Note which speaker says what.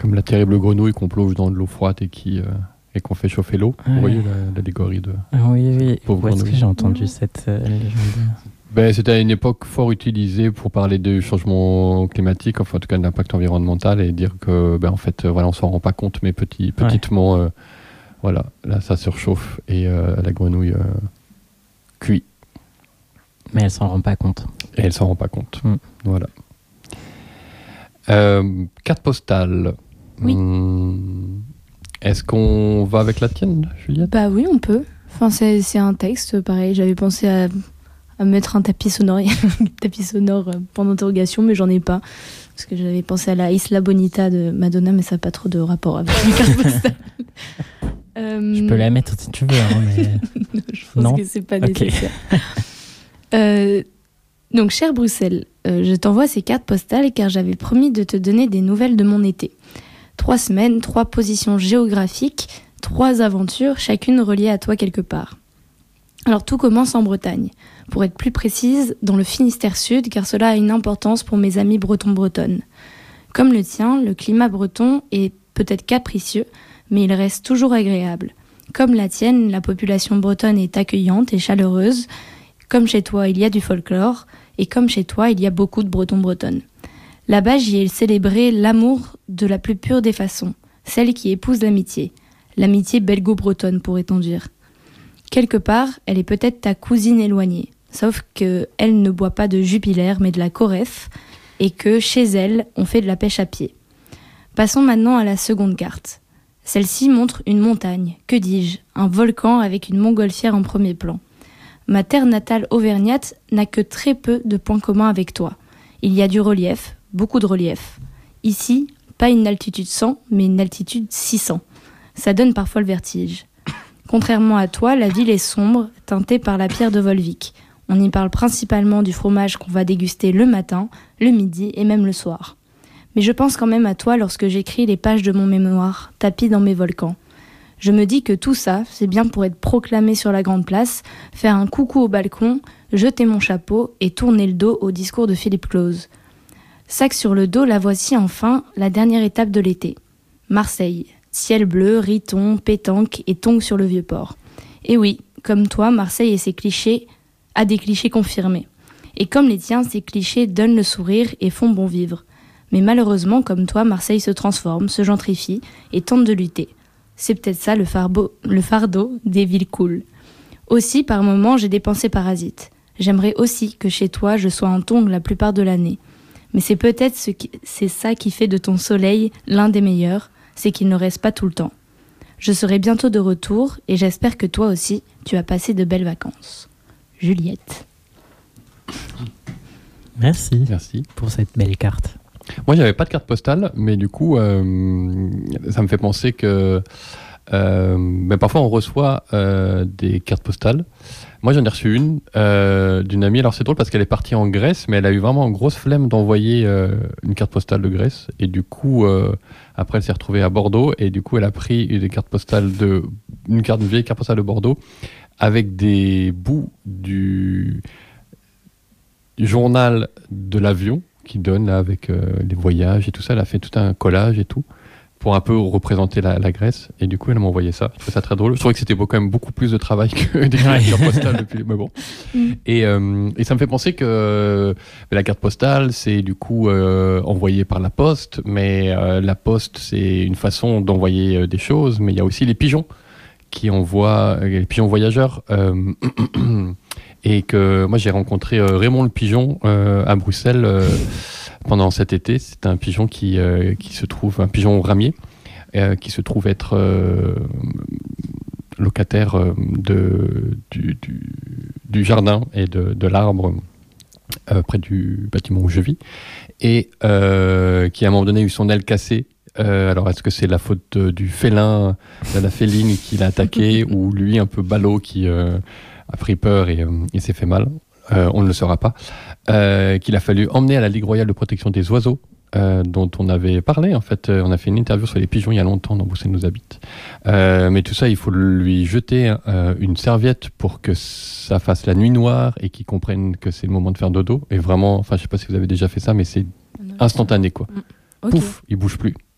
Speaker 1: Comme la terrible grenouille qu'on plonge dans de l'eau froide et qu'on fait chauffer l'eau.
Speaker 2: Ouais.
Speaker 1: Vous voyez l'allégorie de...
Speaker 2: Oui.
Speaker 1: Pauvre
Speaker 2: Où est-ce que
Speaker 1: grenouille.
Speaker 2: j'ai entendu cette légende?
Speaker 1: C'était à une époque fort utilisée pour parler du changement climatique, enfin en tout cas de l'impact environnemental, et dire que en fait on s'en rend pas compte, mais petitement voilà, là ça surchauffe et la grenouille cuit.
Speaker 2: Mais elle s'en rend pas compte.
Speaker 1: Et elle s'en rend pas compte. Voilà. Carte postale.
Speaker 3: Oui.
Speaker 1: Est-ce qu'on va avec la tienne, Juliette?
Speaker 3: Bah oui, on peut. Enfin, c'est un texte, pareil. J'avais pensé à mettre un tapis sonore, point d'interrogation, mais j'en ai pas. Parce que j'avais pensé à la Isla Bonita de Madonna, mais ça n'a pas trop de rapport avec les cartes postales.
Speaker 2: Je peux la mettre si tu veux. Mais...
Speaker 3: Je pense que c'est pas nécessaire. Donc, cher Bruxelles, je t'envoie ces cartes postales car j'avais promis de te donner des nouvelles de mon été. 3 semaines, 3 positions géographiques, 3 aventures, chacune reliée à toi quelque part. Alors tout commence en Bretagne. Pour être plus précise, dans le Finistère Sud, car cela a une importance pour mes amis bretons-bretonnes. Comme le tien, le climat breton est peut-être capricieux, mais il reste toujours agréable. Comme la tienne, la population bretonne est accueillante et chaleureuse. Comme chez toi, il y a du folklore, et comme chez toi, il y a beaucoup de bretons-bretonnes. Là-bas, j'y ai célébré l'amour de la plus pure des façons, celle qui épouse l'amitié. L'amitié belgo-bretonne, pourrait-on dire. Quelque part, elle est peut-être ta cousine éloignée, sauf qu'elle ne boit pas de Jupiler, mais de la Coref, et que, chez elle, on fait de la pêche à pied. Passons maintenant à la seconde carte. Celle-ci montre une montagne, que dis-je, un volcan avec une montgolfière en premier plan. Ma terre natale auvergnate n'a que très peu de points communs avec toi. Il y a du relief, beaucoup de relief. Ici, pas une altitude 100, mais une altitude 600. Ça donne parfois le vertige. Contrairement à toi, la ville est sombre, teintée par la pierre de Volvic. On y parle principalement du fromage qu'on va déguster le matin, le midi et même le soir. Mais je pense quand même à toi lorsque j'écris les pages de mon mémoire, tapis dans mes volcans. Je me dis que tout ça, c'est bien pour être proclamé sur la grande place, faire un coucou au balcon, jeter mon chapeau et tourner le dos au discours de Philippe Claus. Sac sur le dos, la voici enfin, la dernière étape de l'été. Marseille. Ciel bleu, riton, pétanque et tongs sur le Vieux-Port. Et oui, comme toi, Marseille et ses clichés a des clichés confirmés. Et comme les tiens, ces clichés donnent le sourire et font bon vivre. Mais malheureusement, comme toi, Marseille se transforme, se gentrifie et tente de lutter. C'est peut-être ça le fardeau des villes cool. Aussi, par moments, j'ai des pensées parasites. J'aimerais aussi que chez toi, je sois en tongs la plupart de l'année. Mais c'est peut-être c'est ça qui fait de ton soleil l'un des meilleurs, c'est qu'il ne reste pas tout le temps. Je serai bientôt de retour et j'espère que toi aussi, tu as passé de belles vacances. Juliette.
Speaker 2: Merci pour cette belle carte.
Speaker 1: Moi, j'avais pas de carte postale, mais du coup, ça me fait penser que parfois on reçoit des cartes postales. Moi, j'en ai reçu une d'une amie. Alors, c'est drôle parce qu'elle est partie en Grèce, mais elle a eu vraiment une grosse flemme d'envoyer une carte postale de Grèce. Et du coup, après, elle s'est retrouvée à Bordeaux. Et du coup, elle a pris une vieille carte postale de Bordeaux avec des bouts du journal de l'avion qui donne là, avec les voyages et tout ça. Elle a fait tout un collage et tout pour un peu représenter la Grèce. Et du coup, elle m'a envoyé ça. Je trouvais ça très drôle. Je trouvais que c'était quand même beaucoup plus de travail que des cartes postales depuis. Mais bon. Et ça me fait penser que la carte postale, c'est du coup envoyé par la poste. Mais la poste, c'est une façon d'envoyer des choses. Mais il y a aussi les pigeons qui envoient, les pigeons voyageurs. Et que moi, j'ai rencontré Raymond le pigeon à Bruxelles pendant cet été. C'est un pigeon qui se trouve, un pigeon ramier, qui se trouve être locataire du jardin et de l'arbre près du bâtiment où je vis, et qui à un moment donné a eu son aile cassée. Alors est-ce que c'est la faute du félin, de la féline qui l'a attaqué, ou lui un peu ballot qui a pris peur et il s'est fait mal? On ne le saura pas. Qu'il a fallu emmener à la Ligue royale de protection des oiseaux, dont on avait parlé. En fait, on a fait une interview sur les pigeons il y a longtemps dans Bruxelles nous habite. Mais tout ça, il faut lui jeter une serviette pour que ça fasse la nuit noire et qu'il comprenne que c'est le moment de faire dodo. Et vraiment, enfin, je sais pas si vous avez déjà fait ça, mais c'est instantané, quoi.
Speaker 3: Okay.
Speaker 1: Pouf, il bouge plus.